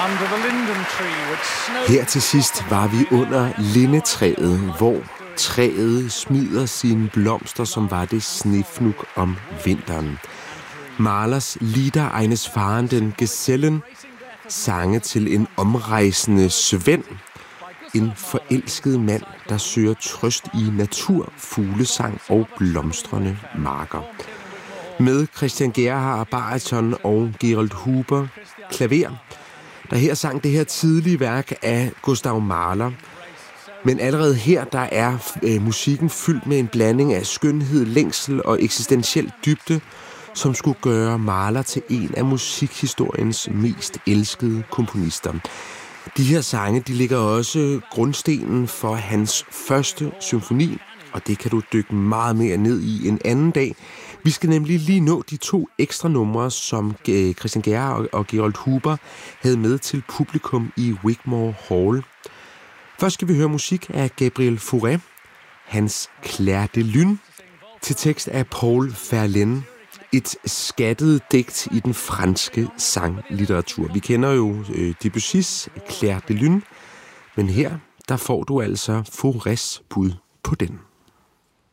Her til sidst var vi under lindetræet, hvor træet smider sine blomster, som var det snefnug om vinteren. Mahlers Lieder eines fahrenden Gesellen, sange til en omrejsende svend, en forelsket mand, der søger trøst i natur, fuglesang og blomstrende marker. Med Christian Gerhard bariton og Gerold Huber klaver, der her sang det her tidlige værk af Gustav Mahler. Men allerede her, der er musikken fyldt med en blanding af skønhed, længsel og eksistentiel dybde, som skulle gøre Mahler til en af musikhistoriens mest elskede komponister. De her sange, de ligger også grundstenen for hans første symfoni, og det kan du dykke meget mere ned i en anden dag. Vi skal nemlig lige nå de 2 ekstra numre, som Christian Gerhard og Gerold Huber havde med til publikum i Wigmore Hall. Først skal vi høre musik af Gabriel Fauré, hans Clair de Lune, til tekst af Paul Verlaine. Et skattet digt i den franske sanglitteratur. Vi kender jo Debussys Clair de Lune, men her der får du altså Faurés bud på den.